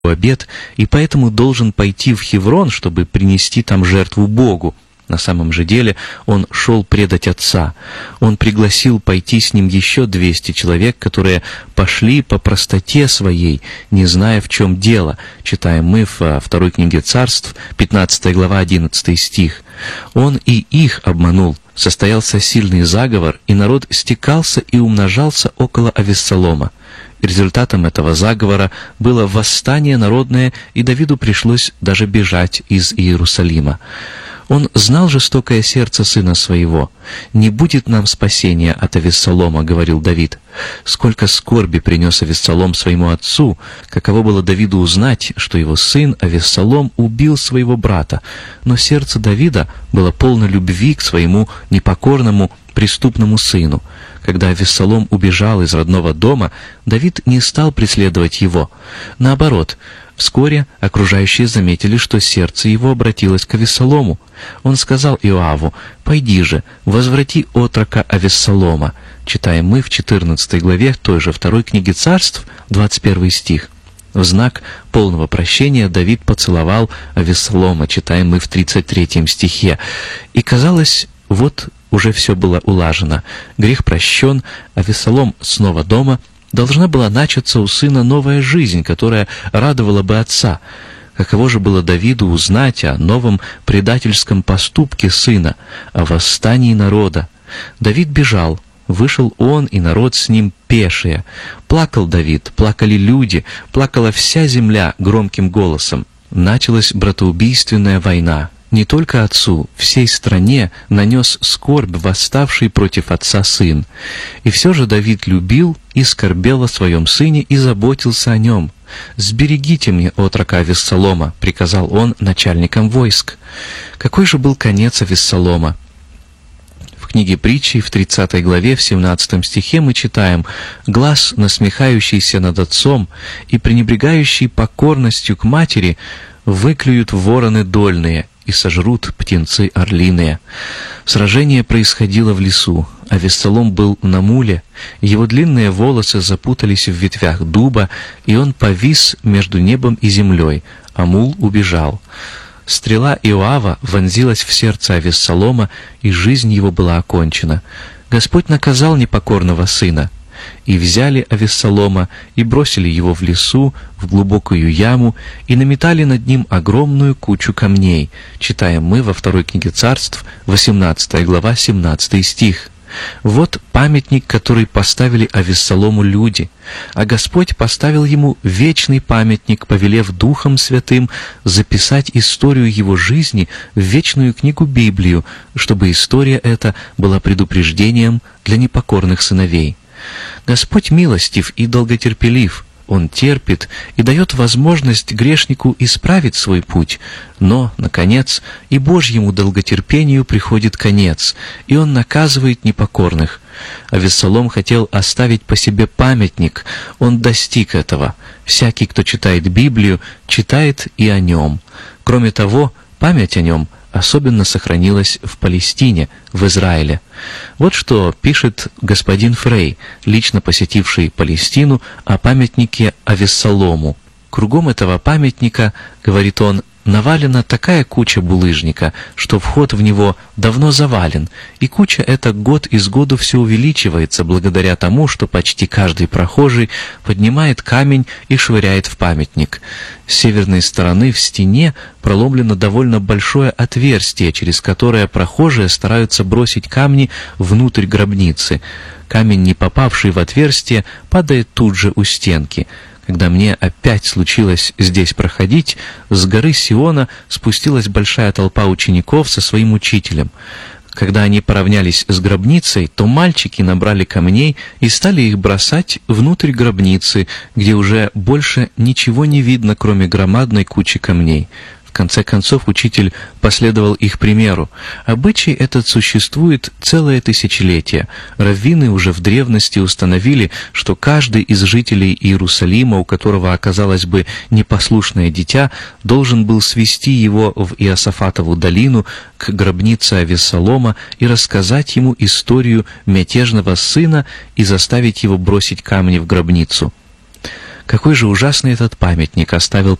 обет, и поэтому должен пойти в Хеврон, чтобы принести там жертву Богу. На самом же деле он шел предать отца. Он пригласил пойти с ним еще 200 человек, которые пошли по простоте своей, не зная, в чем дело. Читаем мы во второй книге Царств, 15 глава, 11 стих. Он и их обманул. Состоялся сильный заговор, и народ стекался и умножался около Авессалома. Результатом этого заговора было восстание народное, и Давиду пришлось даже бежать из Иерусалима. Он знал жестокое сердце сына своего. «Не будет нам спасения от Авессалома», — говорил Давид. Сколько скорби принес Авессалом своему отцу, каково было Давиду узнать, что его сын Авессалом убил своего брата. Но сердце Давида было полно любви к своему непокорному, преступному сыну. Когда Авессалом убежал из родного дома, Давид не стал преследовать его. Наоборот, вскоре окружающие заметили, что сердце его обратилось к Авессалому. Он сказал Иоаву: «Пойди же, возврати отрока Авессалома». Читаем мы в 14 главе той же второй книги Царств, 21 стих. В знак полного прощения Давид поцеловал Авессалома, читаем мы в 33 стихе. И казалось, вот уже все было улажено. Грех прощен, Авессалом снова дома. Должна была начаться у сына новая жизнь, которая радовала бы отца. Каково же было Давиду узнать о новом предательском поступке сына, о восстании народа. Давид бежал. Вышел он и народ с ним пешие. Плакал Давид, плакали люди, плакала вся земля громким голосом. Началась братоубийственная война. Не только отцу, всей стране нанес скорбь восставший против отца сын. И все же Давид любил и скорбел о своем сыне и заботился о нем. «Сберегите мне отрока Авессалома», — приказал он начальникам войск. Какой же был конец Авессалома? В книге Притчи, в 30 главе, в 17 стихе мы читаем: «Глаз, насмехающийся над отцом и пренебрегающий покорностью к матери, выклюют вороны дольные и сожрут птенцы орлиные». Сражение происходило в лесу. Авессалом был на муле, его длинные волосы запутались в ветвях дуба, и он повис между небом и землей, а мул убежал. Стрела Иоава вонзилась в сердце Авессалома, и жизнь его была окончена. Господь наказал непокорного сына. «И взяли Авессалома, и бросили его в лесу, в глубокую яму, и наметали над ним огромную кучу камней». Читаем мы во второй книге Царств, 18 глава, 17 стих. Вот памятник, который поставили Авессалому люди, а Господь поставил ему вечный памятник, повелев Духом Святым записать историю его жизни в вечную книгу Библию, чтобы история эта была предупреждением для непокорных сыновей. Господь милостив и долготерпелив. Он терпит и дает возможность грешнику исправить свой путь. Но, наконец, и Божьему долготерпению приходит конец, и Он наказывает непокорных. Авессалом хотел оставить по себе памятник. Он достиг этого. Всякий, кто читает Библию, читает и о нем. Кроме того, память о нем особенно сохранилась в Палестине, в Израиле. Вот что пишет господин Фрей, лично посетивший Палестину, о памятнике Авессалому. «Кругом этого памятника, — говорит он, — навалена такая куча булыжника, что вход в него давно завален, и куча эта год из году все увеличивается благодаря тому, что почти каждый прохожий поднимает камень и швыряет в памятник. С северной стороны в стене проломлено довольно большое отверстие, через которое прохожие стараются бросить камни внутрь гробницы. Камень, не попавший в отверстие, падает тут же у стенки. Когда мне опять случилось здесь проходить, с горы Сиона спустилась большая толпа учеников со своим учителем. Когда они поравнялись с гробницей, то мальчики набрали камней и стали их бросать внутрь гробницы, где уже больше ничего не видно, кроме громадной кучи камней. В конце концов, учитель последовал их примеру. Обычай этот существует целое тысячелетие. Раввины уже в древности установили, что каждый из жителей Иерусалима, у которого оказалось бы непослушное дитя, должен был свести его в Иосафатову долину к гробнице Авессалома и рассказать ему историю мятежного сына и заставить его бросить камни в гробницу. Какой же ужасный этот памятник оставил